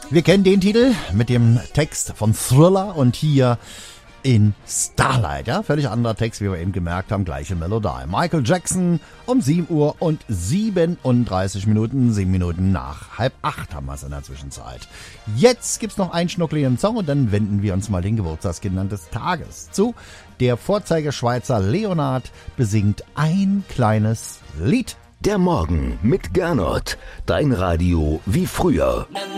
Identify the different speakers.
Speaker 1: Wir kennen den Titel mit dem Text von Thriller und hier in Starlight, ja, völlig anderer Text, wie wir eben gemerkt haben, gleiche Melodie. Michael Jackson um 7 Uhr und 37 Minuten, 7 Minuten nach 7:30 haben wir es in der Zwischenzeit. Jetzt gibt's noch einen schnuckligen Song und dann wenden wir uns mal den Geburtstagskindern des Tages zu. Der Vorzeigeschweizer Leonard besingt ein kleines Lied.
Speaker 2: Der Morgen mit Gernot, dein Radio wie früher.